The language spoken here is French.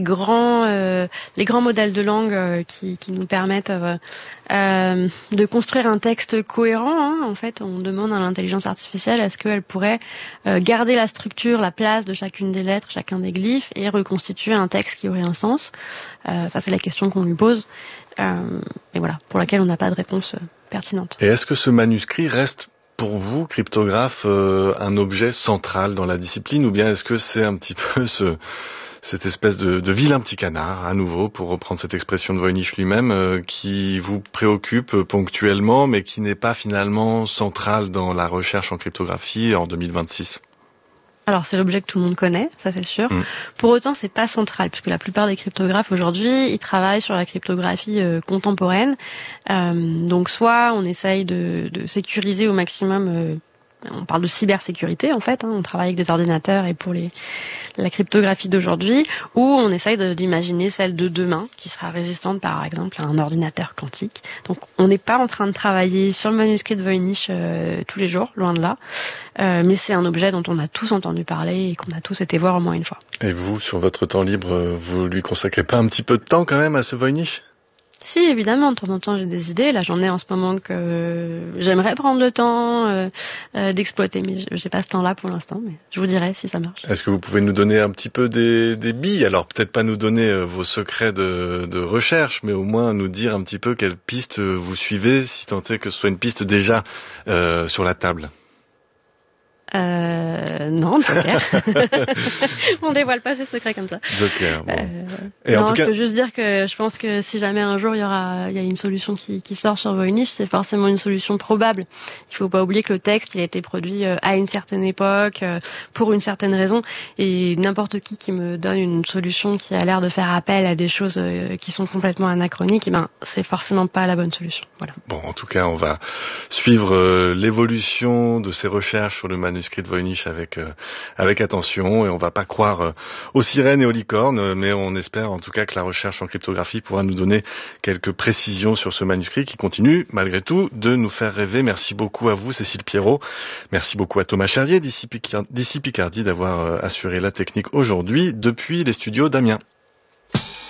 grands modèles de langue qui nous permettent de construire un texte cohérent. Hein. En fait, on demande à l'intelligence artificielle est-ce qu'elle pourrait garder la structure, la place de chacune des lettres, chacun des glyphes et reconstituer un texte qui aurait un sens. Ça, c'est la question qu'on lui pose. Et voilà, pour laquelle on n'a pas de réponse pertinente. Et est-ce que ce manuscrit reste pour vous, cryptographe, un objet central dans la discipline, ou bien est-ce que c'est un petit peu cette espèce de vilain petit canard, à nouveau, pour reprendre cette expression de Voynich lui-même, qui vous préoccupe ponctuellement, mais qui n'est pas finalement central dans la recherche en cryptographie en 2026 ? Alors c'est l'objet que tout le monde connaît, ça c'est sûr. Pour autant, c'est pas central, puisque la plupart des cryptographes aujourd'hui, ils travaillent sur la cryptographie contemporaine. Donc soit on essaye de sécuriser au maximum. On parle de cybersécurité en fait, hein, on travaille avec des ordinateurs et pour la cryptographie d'aujourd'hui, ou on essaye d'imaginer celle de demain, qui sera résistante par exemple à un ordinateur quantique. Donc on n'est pas en train de travailler sur le manuscrit de Voynich tous les jours, loin de là, mais c'est un objet dont on a tous entendu parler et qu'on a tous été voir au moins une fois. Et vous, sur votre temps libre, vous lui consacrez pas un petit peu de temps quand même à ce Voynich ? Si, évidemment, de temps en temps j'ai des idées. Là, j'en ai en ce moment que j'aimerais prendre le temps d'exploiter, mais j'ai pas ce temps-là pour l'instant, mais je vous dirai si ça marche. Est-ce que vous pouvez nous donner un petit peu des billes ? Alors, peut-être pas nous donner vos secrets de recherche, mais au moins nous dire un petit peu quelle piste vous suivez, si tant est que ce soit une piste déjà sur la table. Non, Joker. On dévoile pas ses secrets comme ça. Joker, bon. Et non, en tout cas... je peux juste dire que je pense que si jamais un jour il y a une solution qui sort sur Voynich, c'est forcément une solution probable. Il faut pas oublier que le texte, il a été produit à une certaine époque, pour une certaine raison, et n'importe qui me donne une solution qui a l'air de faire appel à des choses qui sont complètement anachroniques, c'est forcément pas la bonne solution. Voilà. Bon, en tout cas, on va suivre l'évolution de ces recherches sur le manuscrit de Voynich avec attention, et on va pas croire aux sirènes et aux licornes, mais on espère en tout cas que la recherche en cryptographie pourra nous donner quelques précisions sur ce manuscrit qui continue malgré tout de nous faire rêver. Merci beaucoup à vous, Cécile Pierrot. Merci beaucoup à Thomas Charrier d'ici Picardie d'avoir assuré la technique aujourd'hui depuis les studios d'Amiens.